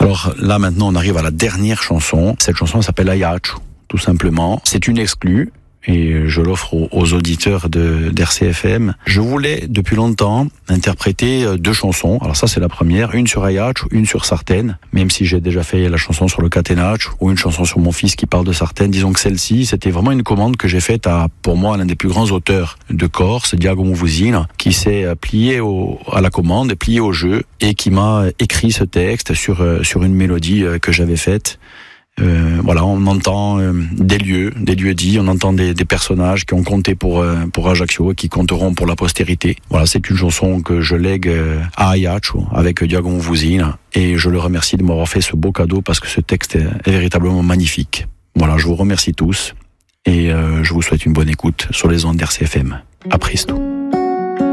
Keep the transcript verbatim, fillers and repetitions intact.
Alors là maintenant on arrive à la dernière chanson. Cette chanson s'appelle Ayacho, tout simplement. C'est une exclue et je l'offre aux, aux auditeurs de d'R C F M. Je voulais depuis longtemps interpréter deux chansons. Alors ça c'est la première, une sur Ayacho, une sur Sartène, même si j'ai déjà fait la chanson sur le Catenaccio ou une chanson sur mon fils qui parle de Sartène. Disons que celle-ci, c'était vraiment une commande que j'ai faite à, pour moi, l'un des plus grands auteurs de Corse, Diago Muvuzin, qui s'est plié au, à la commande, plié au jeu et qui m'a écrit ce texte sur, sur une mélodie que j'avais faite. Euh, voilà, on entend euh, des lieux, des lieux dits, on entend des, des personnages qui ont compté pour euh, pour Ajaccio et qui compteront pour la postérité. Voilà, c'est une chanson que je lègue euh, à Ajaccio avec Diago Muvuzin et je le remercie de m'avoir fait ce beau cadeau parce que ce texte est, est véritablement magnifique. Voilà, je vous remercie tous et euh, je vous souhaite une bonne écoute sur les ondes d'R C F M. À presto.